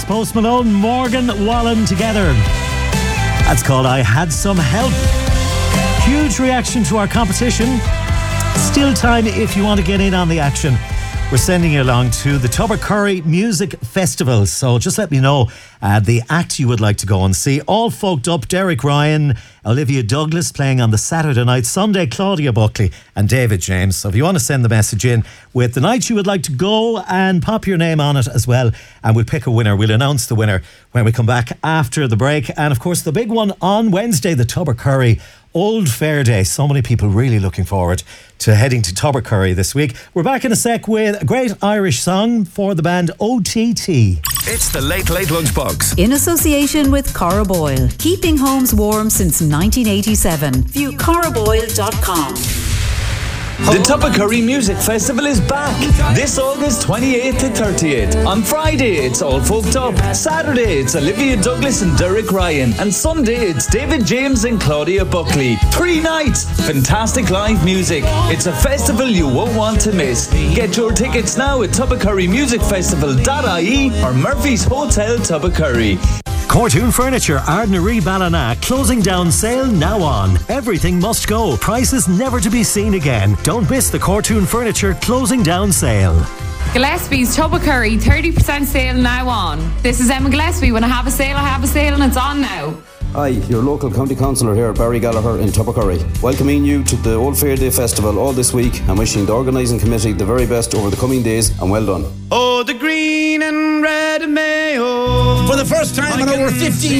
Post Malone, Morgan Wallen together. That's called I Had Some Help. Huge reaction to our competition. Still time if you want to get in on the action. We're sending you along to the Tubbercurry Music Festival. So just let me know the act you would like to go and see. All folked up, Derek Ryan, Olivia Douglas playing on the Saturday night. Sunday, Claudia Buckley and David James. So if you want to send the message in with the night you would like to go and pop your name on it as well, and we'll pick a winner. We'll announce the winner when we come back after the break. And of course the big one on Wednesday, the Tubbercurry Old Fair Day. So many people really looking forward to heading to Tubbercurry this week. We're back in a sec with a great Irish song for the band OTT. It's the Late Late Lunchbox. In association with Cora Boyle. Keeping homes warm since 1987. View coraboyle.com. The Tubbercurry Music Festival is back this August 28th to 30th. On Friday, it's All Folked Up. Saturday, it's Olivia Douglas and Derek Ryan. And Sunday, it's David James and Claudia Buckley. 3 nights, fantastic live music. It's a festival you won't want to miss. Get your tickets now at tubbercurrymusicfestival.ie or Murphy's Hotel Tubbercurry. Cortoon Furniture, Ardnaree Ballina, closing down sale now on. Everything must go. Prices never to be seen again. Don't miss the Cortoon Furniture closing down sale. Gillespie's Tubbercurry, 30% sale now on. This is Emma Gillespie. When I have a sale and it's on now. Hi, your local county councillor here, Barry Gallagher in Tubbercurry. Welcoming you to the Old Fair Day Festival all this week and wishing the organising committee the very best over the coming days, and well done. Oh, the green and red mayo. For the first time in over 15